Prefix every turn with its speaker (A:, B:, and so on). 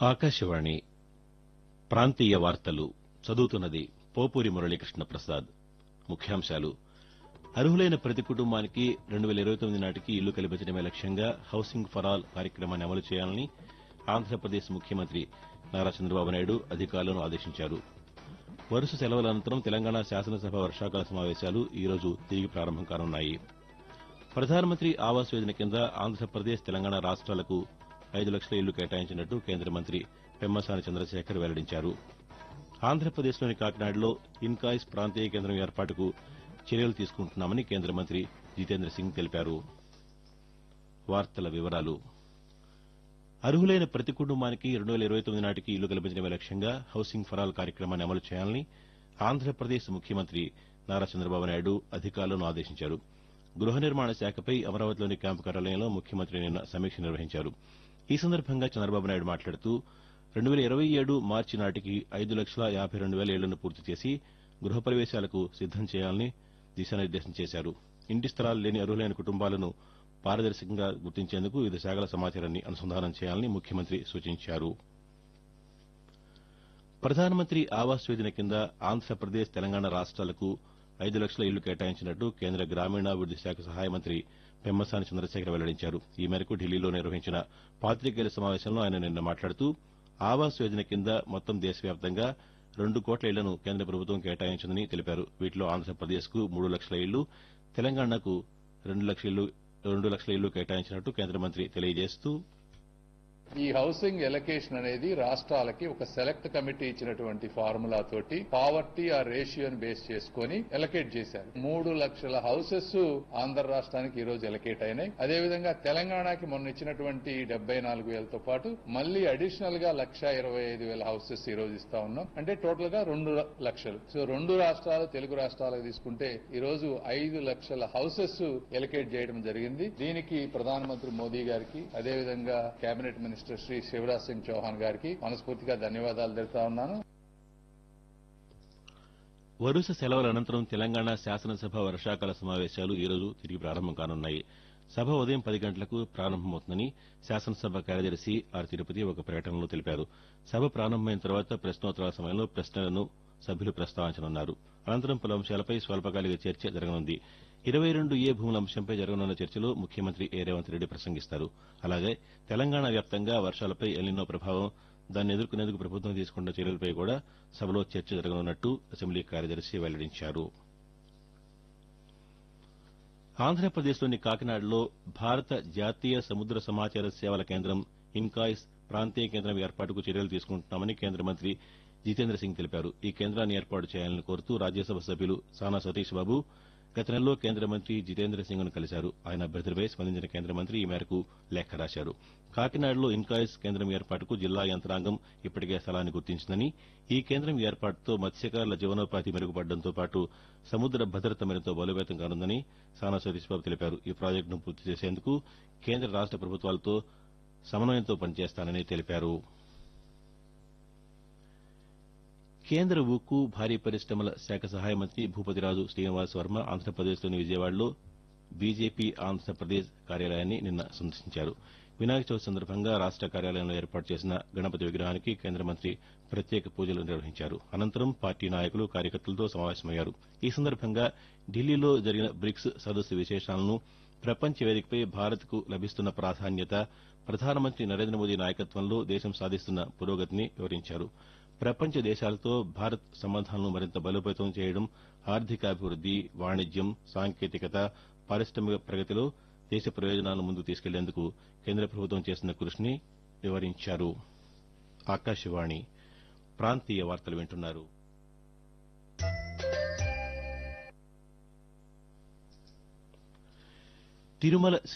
A: ఆకాశవాణి ప్రాంతీయ వార్తలు చదువుతున్నది పోపూరి మురళీకృష్ణ ప్రసాద్. ముఖ్యాంశాలు అర్హులైన ప్రతి కుటుంబానికి 2029 నాటికి ఇల్లు కల్పించడమే లక్ష్యంగా హౌసింగ్ ఫర్ ఆల్ కార్యక్రమాన్ని అమలు చేయాలని ఆంధ్రప్రదేశ్ ముఖ్యమంత్రి నారా చంద్రబాబు నాయుడు అధికారులను ఆదేశించారు. వరుస సెలవుల అనంతరం తెలంగాణ శాసనసభ వర్షాకాల సమావేశాలు ఈ రోజు తిరిగి ప్రారంభం కానున్నాయి. ప్రధానమంత్రి ఆవాస్ యోజన కింద ఆంధ్రప్రదేశ్, తెలంగాణ రాష్ట్రాలకు 5 లక్షల ఇళ్లు కేటాయించినట్టు కేంద్ర మంత్రి పెమ్మసాని చంద్రశేఖర్ వెల్లడించారు. ఆంధ్రప్రదేశ్లోని కాకినాడలో ఇన్కాయిస్ ప్రాంతీయ కేంద్రం ఏర్పాటుకు చర్యలు తీసుకుంటున్నామని కేంద్ర మంత్రి జితేంద్ర సింగ్ తెలిపారు. వార్తల వివరాలు అర్హులైన ప్రతి కుటుంబానికి 2029 నాటికి ఇల్లు కల్పించడమే లక్ష్యంగా హౌసింగ్ ఫర్ ఆల్ కార్యక్రమాన్ని అమలు చేయాలని ఆంధ్రప్రదేశ్ ముఖ్యమంత్రి నారా చంద్రబాబు నాయుడు అధికారులను ఆదేశించారు. గృహ నిర్మాణ శాఖపై అమరావతిలోని క్యాంపు కార్యాలయంలో ముఖ్యమంత్రి నిన్న సమీక్ష నిర్వహించారు. ఈ సందర్భంగా చంద్రబాబు నాయుడు మాట్లాడుతూ 2027 మార్చి నాటికి 5,52,000 ఇళ్లను పూర్తి చేసి గృహ ప్రవేశాలకు సిద్దం చేయాలని దిశానిర్దేశం చేశారు. ఇంటి స్థలాలు లేని అర్హులైన కుటుంబాలను పారదర్శకంగా గుర్తించేందుకు వివిధ శాఖల సమాచారాన్ని అనుసంధానం చేయాలని ముఖ్యమంత్రి సూచించారు. ప్రధానమంత్రి ఆవాస్ యోజన కింద ఆంధ్రప్రదేశ్, తెలంగాణ రాష్ట్రాలకు 5 లక్షల ఇళ్లు కేటాయించినట్టు కేంద్ర గ్రామీణాభివృద్ది శాఖ సహాయ మంత్రి పెమ్మసాని చంద్రశేఖర్ వెల్లడించారు. ఈ మేరకు ఢిల్లీలో నిర్వహించిన పాతికేయుల సమావేశంలో ఆయన నిన్న మాట్లాడుతూ ఆవాస్ యోజన కింద మొత్తం దేశవ్యాప్తంగా 2 కోట్ల ఇళ్లను కేంద్ర ప్రభుత్వం కేటాయించిందని తెలిపారు. వీటిలో ఆంధ్రప్రదేశ్కు 3 లక్షల ఇళ్లు, తెలంగాణకు 2 లక్షల ఇళ్లు కేటాయించినట్టు కేంద్ర మంత్రి తెలియజేస్తూ
B: ఈ హౌసింగ్ ఎలకేషన్ అనేది రాష్ట్రాలకి ఒక సెలెక్ట్ కమిటీ ఇచ్చినటువంటి ఫార్ములా తోటి పావర్టీ ఆ రేషియోని బేస్ చేసుకుని ఎలకేట్ చేశారు. 3 లక్షల హౌసెస్ ఆంధ్ర రాష్ట్రానికి ఈ రోజు ఎలకేట్ అయినాయి. అదేవిధంగా తెలంగాణకి మొన్న ఇచ్చినటువంటి 74,000తో పాటు మళ్లీ అడిషనల్ గా 1,25,000 హౌసెస్ ఈ రోజు ఇస్తా ఉన్నాం. అంటే టోటల్ గా 2 లక్షలు. సో 2 రాష్ట్రాలు, తెలుగు రాష్ట్రాలకు తీసుకుంటే ఈ రోజు 5 లక్షల హౌసెస్ ఎలకేట్ చేయడం జరిగింది. దీనికి ప్రధానమంత్రి మోదీ గారికి, అదేవిధంగా కేబినెట్ మినిస్టర్ శ్రీ శివరాజ్ సింగ్ చౌహాన్ గారికి మనస్ఫూర్తిగా ధన్యవాదాలు తెలుపుతా ఉన్నాను.
A: వరుస సెలవుల అనంతరం తెలంగాణ శాసనసభ వర్షాకాల సమావేశాలు ఈ రోజు తిరిగి ప్రారంభం కానున్నాయి. సభ ఉదయం 10 గంటలకు ప్రారంభమవుతుందని శాసనసభ కార్యదర్శి ఆర్ తిరుపతి ఒక ప్రకటనలో తెలిపారు. సభ ప్రారంభమైన తర్వాత ప్రశ్నోత్తరాల సమయంలో ప్రశ్నలను సభ్యులు ప్రస్తావించనున్నారు. అనంతరం పలు అంశాలపై స్వల్పకాలిక చర్చ జరగనుంది. 22A భూముల అంశంపై జరగనున్న చర్చలో ముఖ్యమంత్రి రేవంత్ రెడ్డి ప్రసంగిస్తారు. అలాగే తెలంగాణ వ్యాప్తంగా వర్షాలపై ఎల్నినో ప్రభావం, దాన్ని ఎదుర్కొనేందుకు ప్రభుత్వం తీసుకున్న చర్యలపై కూడా సభలో చర్చ జరగనున్నట్టు అసెంబ్లీ కార్యదర్శి వెల్లడించారు. ఆంధ్రప్రదేశ్లోని కాకినాడలో భారత జాతీయ సముద్ర సమాచార సేవల కేంద్రం ఇన్కాయిస్ ప్రాంతీయ కేంద్రం ఏర్పాటుకు చర్యలు తీసుకుంటున్నామని కేంద్ర మంత్రి జితేంద్ర సింగ్ తెలిపారు. ఈ కేంద్రాన్ని ఏర్పాటు చేయాలని కోరుతూ రాజ్యసభ సభ్యులు సానా సతీష్ బాబు గత నెలలో కేంద్ర మంత్రి జితేంద్ర సింగ్ను కలిశారు. ఆయన అభ్యర్థనపై స్పందించిన కేంద్ర మంత్రి ఈ మేరకు లేఖ రాశారు. కాకినాడలో ఇన్కాయిస్ కేంద్రం ఏర్పాటుకు జిల్లా యంత్రాంగం ఇప్పటికే స్థలాన్ని గుర్తించిందని, ఈ కేంద్రం ఏర్పాటుతో మత్స్యకారుల జీవనోపాధి మెరుగుపడడంతో పాటు సముద్ర భద్రత మరింత బలోపేతం కానుందని సానా సతీష్ బాబు తెలిపారు. ఈ ప్రాజెక్టును పూర్తి చేసేందుకు కేంద్ర రాష్ట ప్రభుత్వాలతో సమన్వయంతో పనిచేస్తానని తెలిపారు. కేంద్ర ఉక్కు, భారీ పరిశ్రమల శాఖ సహాయ మంత్రి భూపతిరాజు శ్రీనివాస్ వర్మ ఆంధ్రప్రదేశ్లోని విజయవాడలో బీజేపీ ఆంధ్రప్రదేశ్ కార్యాలయాన్ని నిన్న సందర్శించారు. వినాయక చవితి సందర్భంగా రాష్ట కార్యాలయంలో ఏర్పాటు చేసిన గణపతి విగ్రహానికి కేంద్ర మంత్రి ప్రత్యేక పూజలు నిర్వహించారు. అనంతరం పార్టీ నాయకులు, కార్యకర్తలతో సమావేశమయ్యారు. ఈ సందర్భంగా ఢిల్లీలో జరిగిన బ్రిక్స్ సదస్సు విశేషాలను, ప్రపంచ వేదికపై భారత్కు లభిస్తున్న ప్రాధాన్యత, ప్రధానమంత్రి నరేంద్ర మోదీ నాయకత్వంలో దేశం సాధిస్తున్న పురోగతిని వివరించారు. ప్రపంచ దేశాలతో భారత్ సంబంధాలను మరింత బలోపేతం చేయడం, ఆర్థికాభివృద్ది, వాణిజ్యం, సాంకేతికత, పారిశ్రామిక ప్రగతిలో దేశ ప్రయోజనాలను ముందుకు తీసుకెళ్లేందుకు కేంద్ర ప్రభుత్వం చేస్తున్న కృషిని వివరించారు. ఆకాశవాణి ప్రాంతీయ వార్తలు వింటున్నారు. తిరుమల